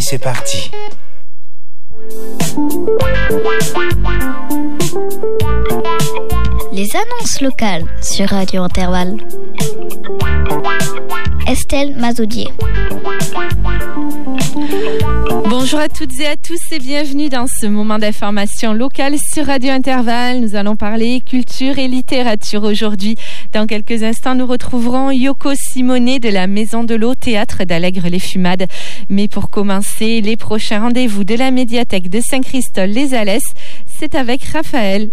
c'est parti. Les annonces locales sur Radio Intervalle. Estelle Mazoudier. Bonjour à toutes et à tous et bienvenue dans ce moment d'information locale sur Radio Intervalle. Nous allons parler culture et littérature aujourd'hui. Dans quelques instants, nous retrouverons Yoko Simone de la Maison de l'Eau, théâtre d'Allègre-les-Fumades. Mais pour commencer, les prochains rendez-vous de la médiathèque de Saint-Christol-les-Alès, c'est avec Raphaël.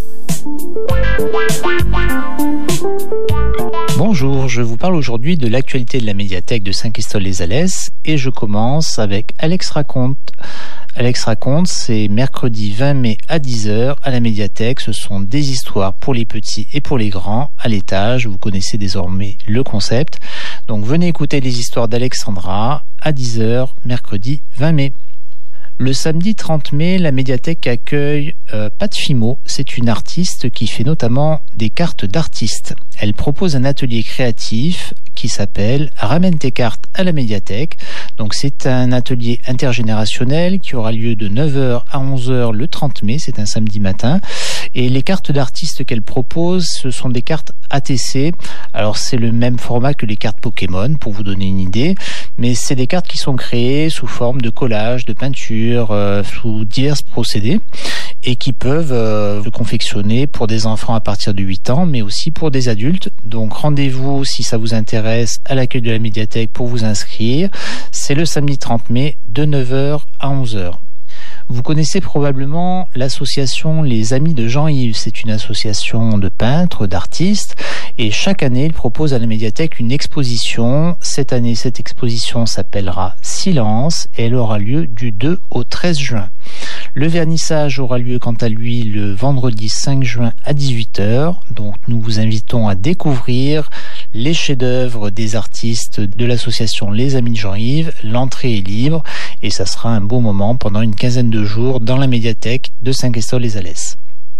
Bonjour, je vous parle aujourd'hui de l'actualité de la médiathèque de Saint-Christol-les-Alès et je commence avec Alex Raconte. Alex Raconte, c'est mercredi 20 mai à 10h à la médiathèque. Ce sont des histoires pour les petits et pour les grands à l'étage. Vous connaissez désormais le concept. Donc venez écouter les histoires d'Alexandra à 10h mercredi 20 mai. Le samedi 30 mai, la médiathèque accueille Pat Fimo. C'est une artiste qui fait notamment des cartes d'artistes. Elle propose un atelier créatif qui s'appelle « Ramène tes cartes à la médiathèque ». Donc c'est un atelier intergénérationnel qui aura lieu de 9h à 11h le 30 mai, c'est un samedi matin. Et les cartes d'artistes qu'elle propose, ce sont des cartes ATC. Alors c'est le même format que les cartes Pokémon, pour vous donner une idée. Mais c'est des cartes qui sont créées sous forme de collage, de peinture, sous divers procédés. Et qui peuvent se confectionner pour des enfants à partir de 8 ans, mais aussi pour des adultes. Donc rendez-vous, si ça vous intéresse, à l'accueil de la médiathèque pour vous inscrire. C'est le samedi 30 mai de 9h à 11h. Vous connaissez probablement l'association Les Amis de Jean-Yves. C'est une association de peintres, d'artistes, et chaque année, ils proposent à la médiathèque une exposition. Cette année, cette exposition s'appellera Silence et elle aura lieu du 2 au 13 juin. Le vernissage aura lieu quant à lui le vendredi 5 juin à 18h. Donc nous vous invitons à découvrir les chefs-d'œuvre des artistes de l'association Les Amis de Jean-Yves. L'entrée est libre et ça sera un beau moment pendant une quinzaine de jours dans la médiathèque de Saint-Christol-les-Alès.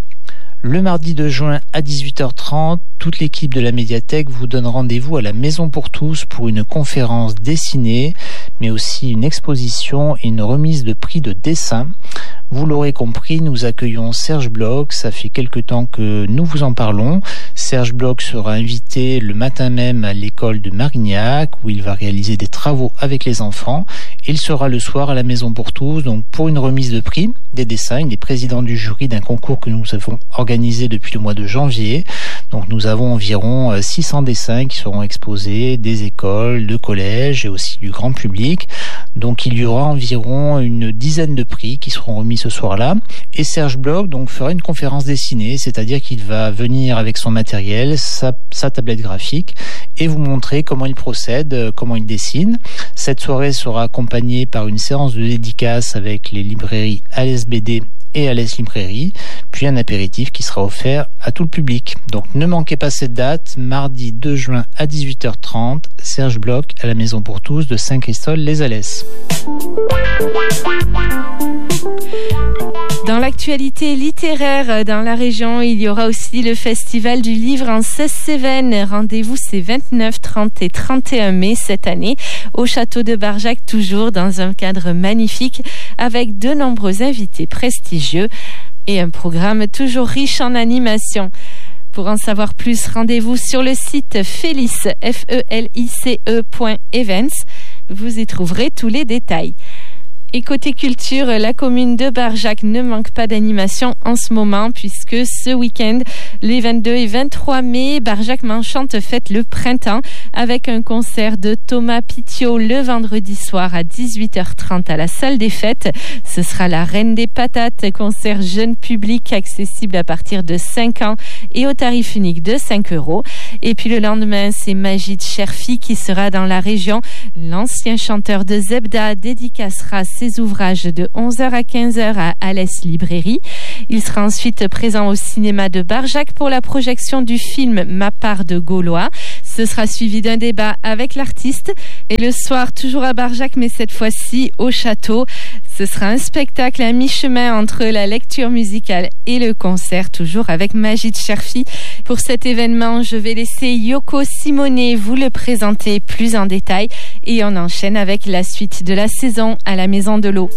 Le mardi 2 juin à 18h30, toute l'équipe de la médiathèque vous donne rendez-vous à la Maison pour tous pour une conférence dessinée, mais aussi une exposition et une remise de prix de dessin. Vous l'aurez compris, nous accueillons Serge Bloch. Ça fait quelque temps que nous vous en parlons. Serge Bloch sera invité le matin même à l'école de Marignac où il va réaliser des travaux avec les enfants. Il sera le soir à la Maison pour tous, donc pour une remise de prix des dessins. Il est président du jury d'un concours que nous avons organisé depuis le mois de janvier. Donc nous avons environ 600 dessins qui seront exposés des écoles, de collèges et aussi du grand public. Donc il y aura environ une dizaine de prix qui seront remis ce soir-là. Et Serge Bloch donc fera une conférence dessinée, c'est-à-dire qu'il va venir avec son matériel, sa tablette graphique et vous montrer comment il procède, comment il dessine. Cette soirée sera accompagnée par une séance de dédicace avec les librairies Alès BD et Alès Librairie, puis un apéritif qui sera offert à tout le public. Donc ne manquez pas cette date, mardi 2 juin à 18h30, Serge Bloch à la Maison pour tous de Saint-Christol-les-Alès. Dans l'actualité littéraire dans la région, il y aura aussi le Festival du livre en Cévennes. Rendez-vous c'est 29, 30 et 31 mai cette année au château de Barjac, toujours dans un cadre magnifique avec de nombreux invités prestigieux et un programme toujours riche en animation. Pour en savoir plus, rendez-vous sur le site felice.events. Vous y trouverez tous les détails. Et côté culture, la commune de Barjac ne manque pas d'animation en ce moment puisque ce week-end, les 22 et 23 mai, Barjac M'enchante fête le printemps avec un concert de Thomas Pitiot le vendredi soir à 18h30 à la salle des fêtes. Ce sera la Reine des Patates, concert jeune public accessible à partir de 5 ans et au tarif unique de 5 €. Et puis le lendemain, c'est Majid Cherfi qui sera dans la région. L'ancien chanteur de Zebda dédicacera ses ouvrages de 11h à 15h à Alès Librairie. Il sera ensuite présent au cinéma de Barjac pour la projection du film Ma part de Gaulois. Ce sera suivi d'un débat avec l'artiste. Et le soir, toujours à Barjac, mais cette fois-ci au château, ce sera un spectacle à mi-chemin entre la lecture musicale et le concert, toujours avec Majid Cherfi. Pour cet événement, je vais laisser Yoko Simone vous le présenter plus en détail et on enchaîne avec la suite de la saison à la Maison Maison de l'eau.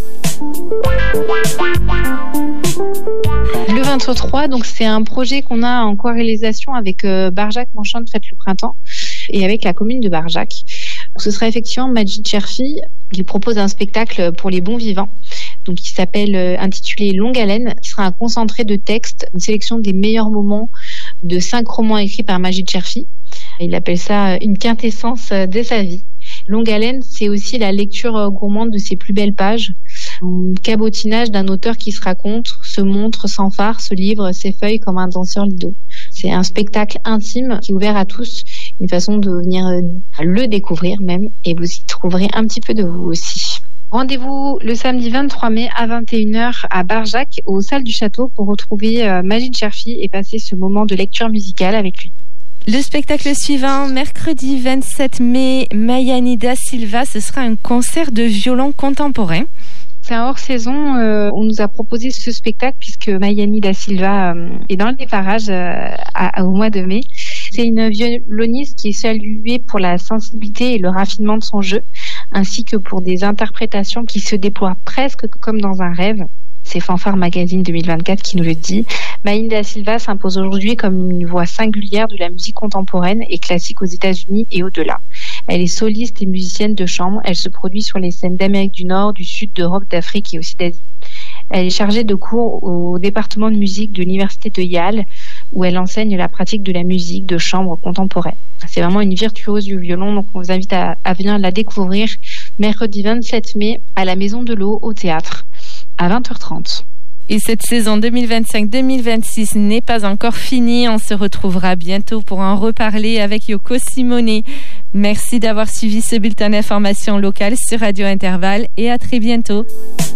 Le 23, donc c'est un projet qu'on a en co-réalisation avec Barjac Manchante Fête le Printemps et avec la commune de Barjac. Ce sera effectivement Majid Cherfi. Il propose un spectacle pour les bons vivants, donc qui s'appelle intitulé Longue Haleine, qui sera un concentré de textes, une sélection des meilleurs moments de 5 romans écrits par Majid Cherfi. Il appelle ça une quintessence de sa vie. Longue Haleine, c'est aussi la lecture gourmande de ses plus belles pages, un cabotinage d'un auteur qui se raconte, se montre sans phare, se livre ses feuilles comme un danseur lido. C'est un spectacle intime qui est ouvert à tous, une façon de venir le découvrir même, et vous y trouverez un petit peu de vous aussi. Rendez-vous le samedi 23 mai à 21h à Barjac, aux Salles du Château, pour retrouver Majid Cherfi et passer ce moment de lecture musicale avec lui. Le spectacle suivant, mercredi 27 mai, Mayani da Silva, ce sera un concert de violon contemporain. C'est un hors-saison. On nous a proposé ce spectacle puisque Mayani da Silva est dans les parages au mois de mai. C'est une violoniste qui est saluée pour la sensibilité et le raffinement de son jeu, ainsi que pour des interprétations qui se déploient presque comme dans un rêve. C'est Fanfare Magazine 2024 qui nous le dit. Mayani da Silva s'impose aujourd'hui comme une voix singulière de la musique contemporaine et classique aux États-Unis et au-delà. Elle est soliste et musicienne de chambre. Elle se produit sur les scènes d'Amérique du Nord, du Sud, d'Europe, d'Afrique et aussi d'Asie. Elle est chargée de cours au département de musique de l'université de Yale, où elle enseigne la pratique de la musique de chambre contemporaine. C'est vraiment une virtuose du violon, donc on vous invite à venir la découvrir mercredi 27 mai à la Maison de l'eau au théâtre à 20h30. Et cette saison 2025-2026 n'est pas encore finie. On se retrouvera bientôt pour en reparler avec Yoko Simone. Merci d'avoir suivi ce bulletin d'information locale sur Radio Intervalle et à très bientôt.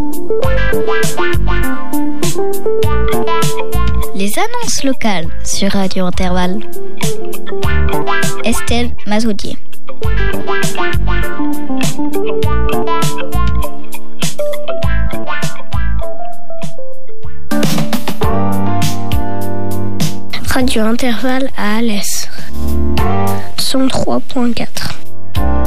Les annonces locales sur Radio Intervalle. Estelle Mazoudier. Radio Intervalle à Alès 103.4.